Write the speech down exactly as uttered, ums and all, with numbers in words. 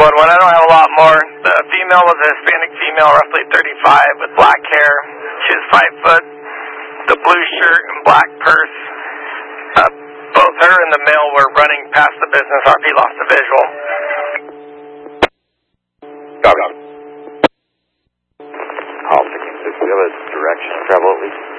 one one. I don't have a lot more. The female was a Hispanic female, roughly thirty-five, with black hair. She was five foot. The blue shirt and black purse. Uh, both her and the male were running past the business. R P lost the visual. Copy. Call sixteen six. Do you have a direction of travel at least?